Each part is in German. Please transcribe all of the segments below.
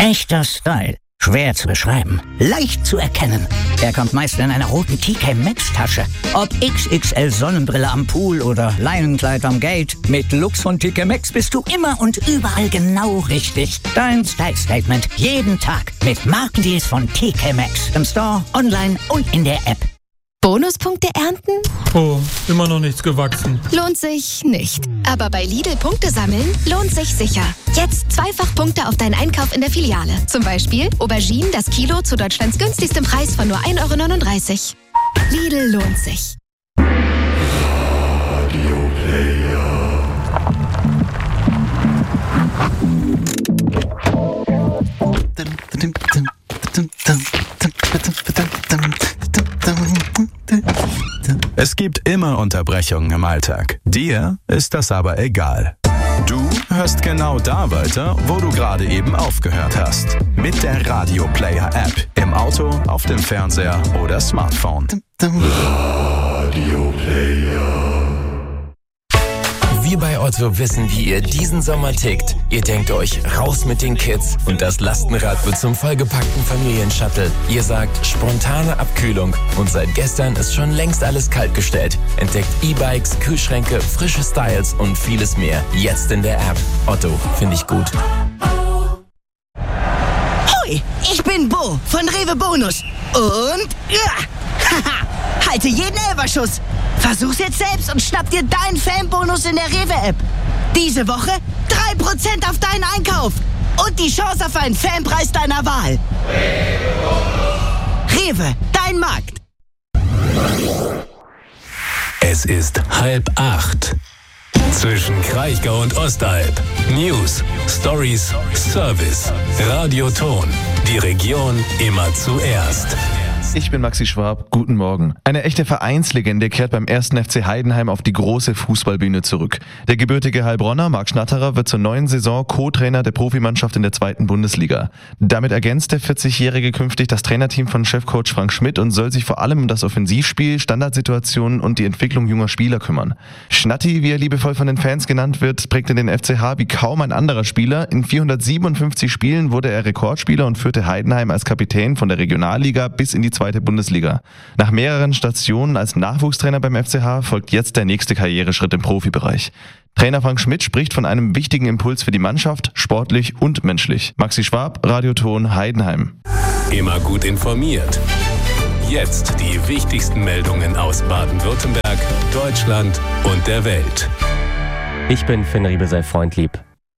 Echter Style. Schwer zu beschreiben, leicht zu erkennen. Er kommt meist in einer roten TK Maxx Tasche. Ob XXL Sonnenbrille am Pool oder Leinenkleid am Gate. Mit Lux von TK Maxx bist du immer und überall genau richtig. Dein Style Statement jeden Tag mit Markendeals von TK Maxx. Im Store, online und in der App. Bonuspunkte ernten? Oh, immer noch nichts gewachsen. Lohnt sich nicht. Aber bei Lidl Punkte sammeln lohnt sich sicher. Jetzt 2-fach Punkte auf deinen Einkauf in der Filiale. Zum Beispiel Auberginen das Kilo zu Deutschlands günstigstem Preis von nur 1,39 €. Lidl lohnt sich. Es gibt immer Unterbrechungen im Alltag. Dir ist das aber egal. Du hörst genau da weiter, wo du gerade eben aufgehört hast. Mit der Radio Player App. Im Auto, auf dem Fernseher oder Smartphone. Radio Player. Wir bei Otto wissen, wie ihr diesen Sommer tickt. Ihr denkt euch, raus mit den Kids und das Lastenrad wird zum vollgepackten Familienshuttle. Ihr sagt, spontane Abkühlung und seit gestern ist schon längst alles kaltgestellt. Entdeckt E-Bikes, Kühlschränke, frische Styles und vieles mehr. Jetzt in der App. Otto, finde ich gut. Hoi, ich bin Bo von Rewe Bonus. Und halte jeden Elferschuss. Versuch's jetzt selbst und schnapp dir deinen Fanbonus in der Rewe-App. Diese Woche 3% auf deinen Einkauf. Und die Chance auf einen Fanpreis deiner Wahl. Rewe, dein Markt. Es ist 7:30. Zwischen Kraichgau und Ostalb. News, Stories, Service. Radio Ton. Die Region immer zuerst. Ich bin Maxi Schwab, guten Morgen. Eine echte Vereinslegende kehrt beim 1. FC Heidenheim auf die große Fußballbühne zurück. Der gebürtige Heilbronner Marc Schnatterer wird zur neuen Saison Co-Trainer der Profimannschaft in der 2. Bundesliga. Damit ergänzt der 40-Jährige künftig das Trainerteam von Chefcoach Frank Schmidt und soll sich vor allem um das Offensivspiel, Standardsituationen und die Entwicklung junger Spieler kümmern. Schnatti, wie er liebevoll von den Fans genannt wird, prägte den FCH wie kaum ein anderer Spieler. In 457 Spielen wurde er Rekordspieler und führte Heidenheim als Kapitän von der Regionalliga bis in die 2. Bundesliga. Nach mehreren Stationen als Nachwuchstrainer beim FCH folgt jetzt der nächste Karriereschritt im Profibereich. Trainer Frank Schmidt spricht von einem wichtigen Impuls für die Mannschaft, sportlich und menschlich. Maxi Schwab, Radioton Heidenheim. Immer gut informiert. Jetzt die wichtigsten Meldungen aus Baden-Württemberg, Deutschland und der Welt. Ich bin Finn Riebesell-Freundlieb.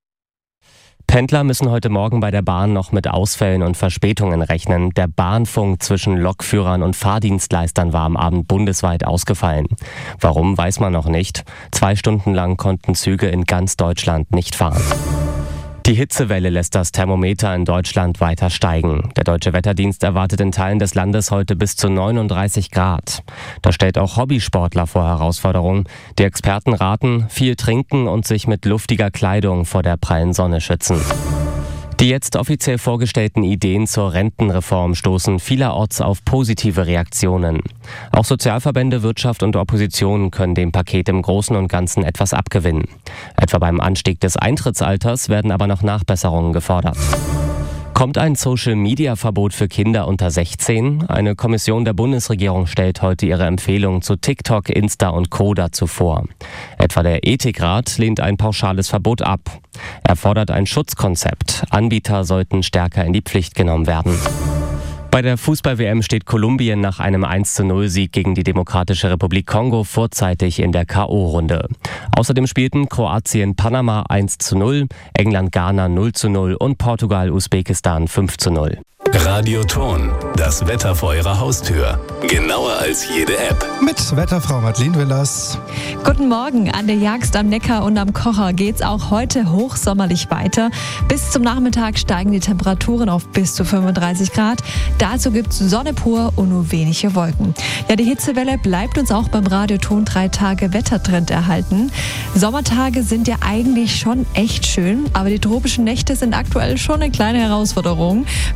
Pendler müssen heute Morgen bei der Bahn noch mit Ausfällen und Verspätungen rechnen. Der Bahnfunk zwischen Lokführern und Fahrdienstleistern war am Abend bundesweit ausgefallen. Warum, weiß man noch nicht. 2 Stunden lang konnten Züge in ganz Deutschland nicht fahren. Die Hitzewelle lässt das Thermometer in Deutschland weiter steigen. Der Deutsche Wetterdienst erwartet in Teilen des Landes heute bis zu 39 Grad. Das stellt auch Hobbysportler vor Herausforderungen. Die Experten raten, viel trinken und sich mit luftiger Kleidung vor der prallen Sonne schützen. Die jetzt offiziell vorgestellten Ideen zur Rentenreform stoßen vielerorts auf positive Reaktionen. Auch Sozialverbände, Wirtschaft und Opposition können dem Paket im Großen und Ganzen etwas abgewinnen. Etwa beim Anstieg des Eintrittsalters werden aber noch Nachbesserungen gefordert. Kommt ein Social-Media-Verbot für Kinder unter 16? Eine Kommission der Bundesregierung stellt heute ihre Empfehlungen zu TikTok, Insta und Co. dazu vor. Etwa der Ethikrat lehnt ein pauschales Verbot ab. Er fordert ein Schutzkonzept. Anbieter sollten stärker in die Pflicht genommen werden. Bei der Fußball-WM steht Kolumbien nach einem 1:0-Sieg gegen die Demokratische Republik Kongo vorzeitig in der K.O.-Runde. Außerdem spielten Kroatien Panama 1:0, England Ghana 0:0 und Portugal Usbekistan 5:0. Radio Ton, das Wetter vor Ihrer Haustür. Genauer als jede App. Mit Wetterfrau Madeleine Willers. Guten Morgen. An der Jagst am Neckar und am Kocher geht's auch heute hochsommerlich weiter. Bis zum Nachmittag steigen die Temperaturen auf bis zu 35 Grad. Dazu gibt's Sonne pur und nur wenige Wolken. Ja, die Hitzewelle bleibt uns auch beim Radioton 3 Tage Wettertrend erhalten. Sommertage sind ja eigentlich schon echt schön, aber die tropischen Nächte sind aktuell schon eine kleine Herausforderung. Wer nachts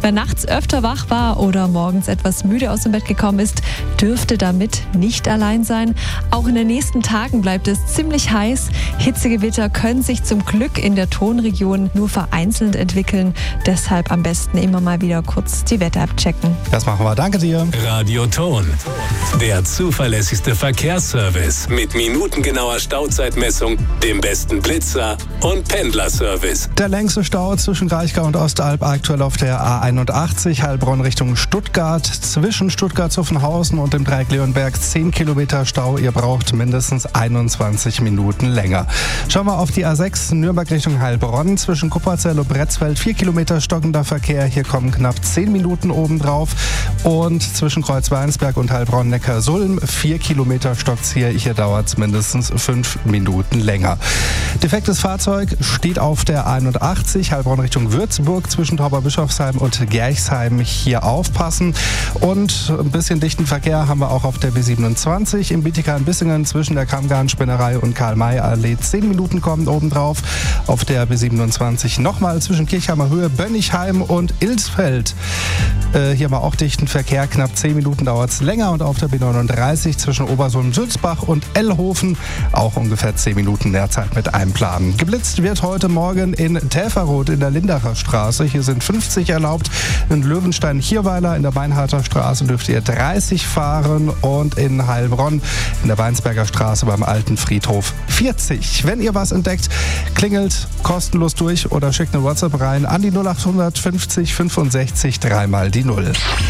nachts öfter wach war oder morgens etwas müde aus dem Bett gekommen ist, dürfte damit nicht allein sein. Auch in den nächsten Tagen bleibt es ziemlich heiß. Hitzegewitter können sich zum Glück in der Tonregion nur vereinzelt entwickeln. Deshalb am besten immer mal wieder kurz die Wetter-App checken. Das machen wir. Danke dir. Radio Ton. Der zuverlässigste Verkehrsservice mit minutengenauer Stauzeitmessung, dem besten Blitzer und Pendlerservice. Der längste Stau zwischen Kraichgau und Ostalb aktuell auf der A81 Heilbronn Richtung Stuttgart. Zwischen Stuttgart-Zuffenhausen und dem Dreieck Leonberg 10 Kilometer Stau. Ihr braucht mindestens 21 Minuten länger. Schauen wir auf die A6 Nürnberg Richtung Heilbronn. Zwischen Kupperzell und Bretzfeld 4 Kilometer stockender Verkehr. Hier kommen knapp 10 Minuten obendrauf. Und zwischen Kreuzweinsberg und Heilbronn-Neckarsulm 4 Kilometer stockt's hier. Hier dauert es mindestens 5 Minuten länger. Defektes Fahrzeug steht auf der A81 Heilbronn Richtung Würzburg zwischen Tauberbischofsheim und Gerchsheim. Hier aufpassen. Und ein bisschen dichten Verkehr haben wir auch auf der B27 im Bietigheim-Bissingen zwischen der Kammgarn-Spinnerei und Karl-May-Allee. 10 Minuten kommen obendrauf. Auf der B27 nochmal zwischen Kirchheimer Höhe, Bönnigheim und Ilsfeld. Hier haben wir auch dichten Verkehr. Knapp 10 Minuten dauert es länger. Und auf der B39 zwischen Obersulm-Sülzbach und Ellhofen auch ungefähr 10 Minuten Nährzeit mit einplanen. Geblitzt wird heute Morgen in Täferroth in der Lindacher Straße. Hier sind 50 erlaubt. In Löwenstein-Chierweiler in der Beinharter Straße dürft ihr 30 fahren. Und in Heilbronn in der Weinsberger Straße beim Alten Friedhof 40. Wenn ihr was entdeckt, klingelt kostenlos durch oder schickt eine WhatsApp rein an die 0800 50 65 3 mal die 0.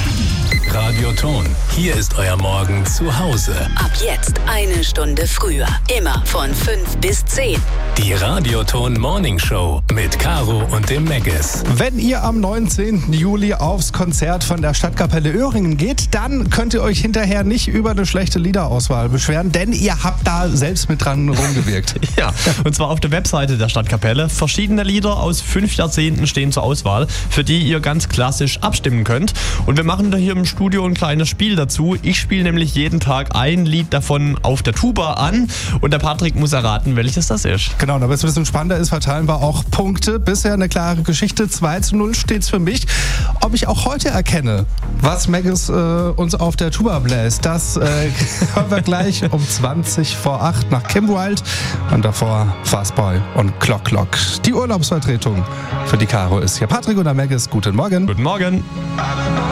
Radio Ton. Hier ist euer Morgen zu Hause. Ab jetzt eine Stunde früher. Immer von 5 bis 10. Die Radio Ton Morning Show mit Caro und dem Meggis. Wenn ihr am 19. Juli aufs Konzert von der Stadtkapelle Öhringen geht, dann könnt ihr euch hinterher nicht über eine schlechte Liederauswahl beschweren, denn ihr habt da selbst mit dran rumgewirkt. Ja, und zwar auf der Webseite der Stadtkapelle. Verschiedene Lieder aus 5 Jahrzehnten stehen zur Auswahl, für die ihr ganz klassisch abstimmen könnt. Und wir machen da hier im Studio ein kleines Spiel dazu. Ich spiele nämlich jeden Tag ein Lied davon auf der Tuba an und der Patrick muss erraten, welches das ist. Genau, damit es ein bisschen spannender ist, verteilen wir auch Punkte. Bisher eine klare Geschichte. 2:0 steht's für mich. Ob ich auch heute erkenne, was Meggis uns auf der Tuba bläst, das hören wir gleich um 20 vor 8 nach Kim Wilde und davor Fastboy und Clock Clock. Die Urlaubsvertretung für die Caro ist hier. Patrick und der Meggis, guten Morgen. Guten Morgen.